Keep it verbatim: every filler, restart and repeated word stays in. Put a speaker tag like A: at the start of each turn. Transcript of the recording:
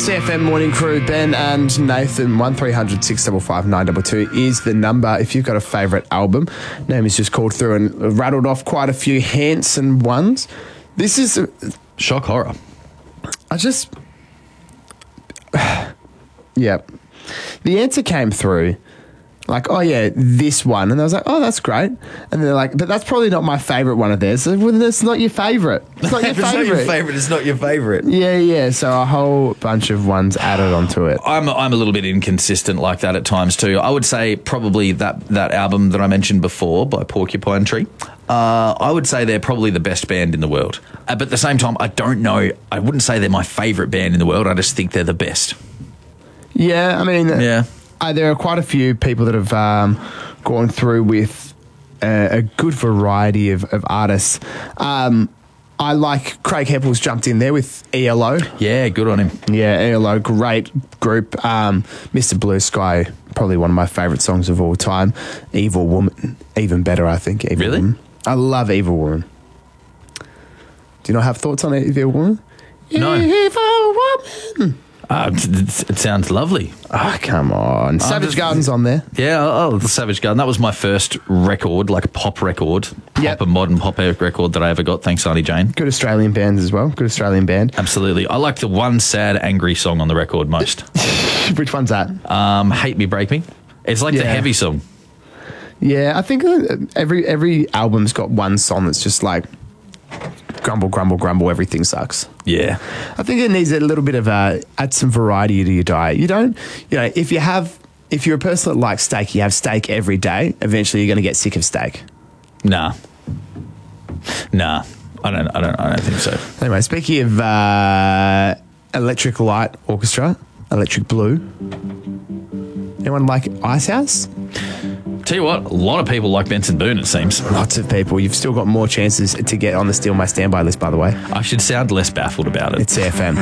A: C F M Morning Crew, Ben and Nathan. one three hundred six five five nine two two is the number if you've got a favourite album. Name is just called through and rattled off quite a few Hanson ones. This is... A,
B: Shock horror.
A: I just... yeah. The answer came through like, oh yeah, this one. And I was like, oh, that's great. And they're like, but that's probably not my favourite one of theirs. So, well, that's not your favourite. It's not your
B: If it's
A: favourite.
B: not your favourite, it's not your favourite.
A: Yeah, yeah. So a whole bunch of ones added onto it.
B: I'm I'm a little bit inconsistent like that at times too. I would say probably that, that album that I mentioned before by Porcupine Tree. Uh, I would say they're probably the best band in the world. Uh, but at the same time, I don't know. I wouldn't say they're my favourite band in the world. I just think they're the best.
A: Yeah, I mean...
B: Yeah.
A: Uh, there are quite a few people that have um, gone through with uh, a good variety of, of artists. Um, I like Craig Heppel's jumped in there with E L O.
B: Yeah, good on him.
A: Yeah, E L O, great group. Um, Mister Blue Sky, probably one of my favourite songs of all time. Evil Woman, even better, I think. Evil
B: Really?
A: Woman. I love Evil Woman. Do you not have thoughts on Evil Woman?
B: No.
A: Evil Woman.
B: Uh, it, it sounds lovely.
A: Oh, come on. Savage
B: just-
A: Garden's on there.
B: Yeah, oh, the Savage Garden. That was my first record, like a pop record, pop
A: Yep.
B: a modern pop record that I ever got. Thanks, Auntie Jane.
A: Good Australian bands as well. Good Australian band.
B: Absolutely. I like the one sad, angry song on the record most.
A: Which one's that?
B: Um, Hate Me, Break Me. It's like the
A: Yeah.
B: heavy song.
A: Yeah, I think uh, every every album's got one song that's just like grumble, grumble, grumble, everything sucks.
B: Yeah.
A: I think it needs a little bit of a, add some variety to your diet. You don't, you know, if you have, if you're a person that likes steak, you have steak every day, eventually you're going to get sick of steak.
B: Nah. Nah. I don't, I don't, I don't think so.
A: Anyway, speaking of uh, Electric Light Orchestra, Electric Blue, anyone like Icehouse?
B: Tell you what, a lot of people like Benson Boone, it seems.
A: Lots of people. You've still got more chances to get on the Steal My Standby list, by the way.
B: I should sound less baffled about it.
A: It's C F M.